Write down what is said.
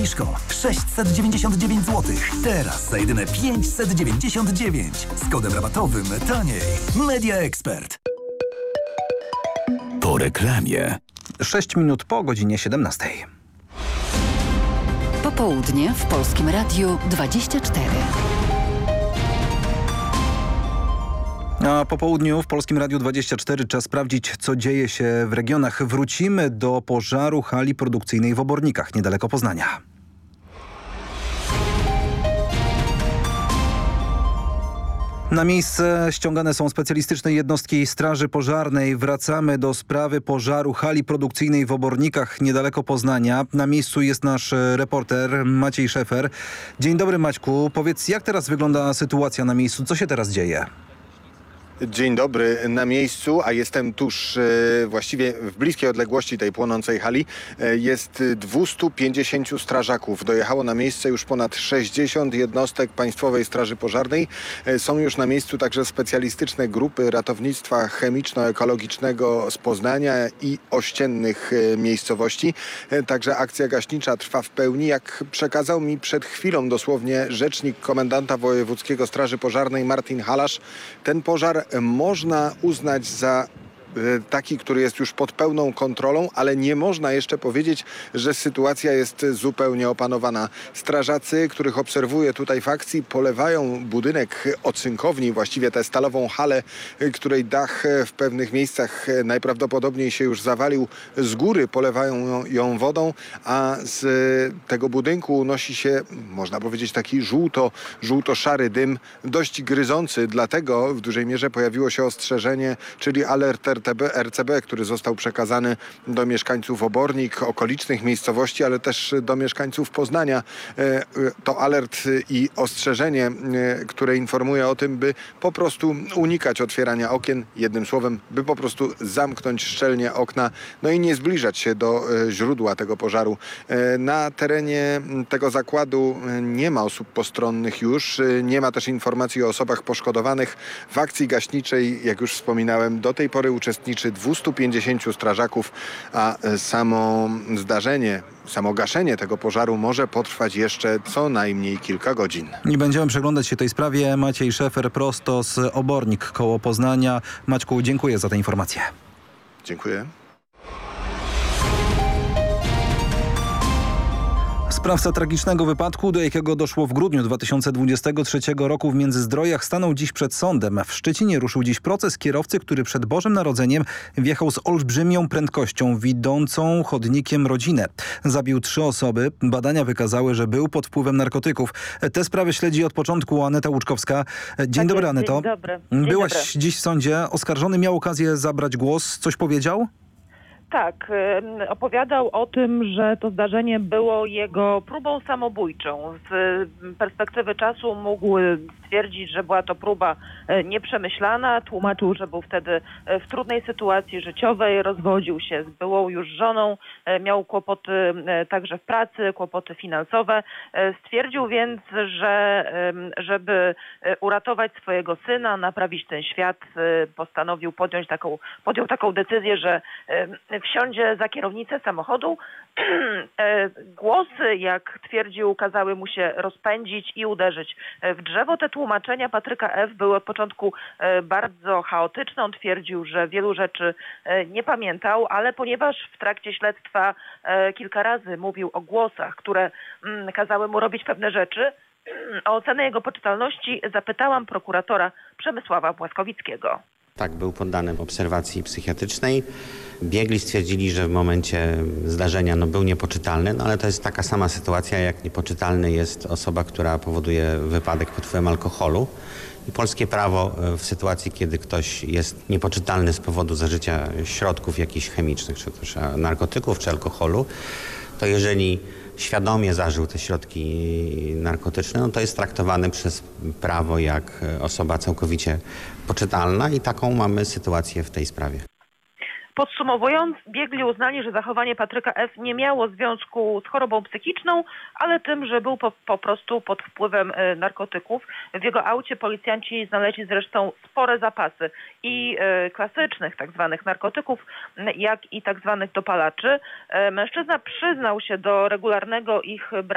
zniżką. 699 zł. Teraz za jedyne 599. Z kodem rabatowym taniej. Media Expert. Po reklamie. 6 minut po godzinie 17. Popołudnie w Polskim Radiu 24. A po południu w Polskim Radiu 24 czas sprawdzić, co dzieje się w regionach. Wrócimy do pożaru hali produkcyjnej w Obornikach, niedaleko Poznania. Na miejsce ściągane są specjalistyczne jednostki Straży Pożarnej. Wracamy do sprawy pożaru hali produkcyjnej w Obornikach, niedaleko Poznania. Na miejscu jest nasz reporter Maciej Szefer. Dzień dobry, Maćku. Powiedz, jak teraz wygląda sytuacja na miejscu? Co się teraz dzieje? Dzień dobry, na miejscu, a jestem tuż właściwie w bliskiej odległości tej płonącej hali. Jest 250 strażaków. Dojechało na miejsce już ponad 60 jednostek Państwowej Straży Pożarnej. Są już na miejscu także specjalistyczne grupy ratownictwa chemiczno-ekologicznego z Poznania i ościennych miejscowości. Także akcja gaśnicza trwa w pełni. Jak przekazał mi przed chwilą dosłownie rzecznik komendanta wojewódzkiego Straży Pożarnej Martin Halasz, ten pożar można uznać za taki, który jest już pod pełną kontrolą, ale nie można jeszcze powiedzieć, że sytuacja jest zupełnie opanowana. Strażacy, których obserwuję tutaj w akcji, polewają budynek ocynkowni, właściwie tę stalową halę, której dach w pewnych miejscach najprawdopodobniej się już zawalił. Z góry polewają ją wodą, a z tego budynku unosi się, można powiedzieć, taki żółto-szary dym, dość gryzący. Dlatego w dużej mierze pojawiło się ostrzeżenie, czyli alert RCB, który został przekazany do mieszkańców Obornik, okolicznych miejscowości, ale też do mieszkańców Poznania. To alert i ostrzeżenie, które informuje o tym, by po prostu unikać otwierania okien. Jednym słowem, by po prostu zamknąć szczelnie okna, no i nie zbliżać się do źródła tego pożaru. Na terenie tego zakładu nie ma osób postronnych już. Nie ma też informacji o osobach poszkodowanych. W akcji gaśniczej, jak już wspominałem, do tej pory uczestniczy 250 strażaków, a samo gaszenie tego pożaru może potrwać jeszcze co najmniej kilka godzin. I będziemy przyglądać się tej sprawie. Maciej Szefer prosto z Obornik koło Poznania. Maćku, dziękuję za tę informację. Dziękuję. Sprawca tragicznego wypadku, do jakiego doszło w grudniu 2023 roku w Międzyzdrojach, stanął dziś przed sądem. W Szczecinie ruszył dziś proces kierowcy, który przed Bożym Narodzeniem wjechał z olbrzymią prędkością w idącą chodnikiem rodzinę. Zabił 3 osoby. Badania wykazały, że był pod wpływem narkotyków. Tę sprawę śledzi od początku Aneta Łuczkowska. Dzień dobry, Aneto. Dzień dobry. Byłaś dziś w sądzie. Oskarżony miał okazję zabrać głos. Coś powiedział? Tak, opowiadał o tym, że to zdarzenie było jego próbą samobójczą. Z perspektywy czasu mógł stwierdzić, że była to próba nieprzemyślana. Tłumaczył, że był wtedy w trudnej sytuacji życiowej, rozwodził się z byłą już żoną, miał kłopoty także w pracy, kłopoty finansowe. Stwierdził więc, że żeby uratować swojego syna, naprawić ten świat, podjął taką decyzję, że wsiądzie za kierownicę samochodu. Głosy, jak twierdził, kazały mu się rozpędzić i uderzyć w drzewo. Te tłumaczenia Patryka F. były od początku bardzo chaotyczne. On twierdził, że wielu rzeczy nie pamiętał, ale ponieważ w trakcie śledztwa kilka razy mówił o głosach, które kazały mu robić pewne rzeczy, o ocenę jego poczytalności zapytałam prokuratora Przemysława Błaskowickiego. Tak, był poddany obserwacji psychiatrycznej. Biegli stwierdzili, że w momencie zdarzenia był niepoczytalny, ale to jest taka sama sytuacja, jak niepoczytalny jest osoba, która powoduje wypadek pod wpływem alkoholu. I polskie prawo w sytuacji, kiedy ktoś jest niepoczytalny z powodu zażycia środków jakichś chemicznych, czy też narkotyków, czy alkoholu, to jeżeli świadomie zażył te środki narkotyczne, to jest traktowany przez prawo jak osoba całkowicie poczytalna i taką mamy sytuację w tej sprawie. Podsumowując, biegli uznali, że zachowanie Patryka F. nie miało związku z chorobą psychiczną, ale tym, że był po prostu pod wpływem narkotyków. W jego aucie policjanci znaleźli zresztą spore zapasy i klasycznych tak zwanych narkotyków, jak i tak zwanych dopalaczy. Mężczyzna przyznał się do regularnego ich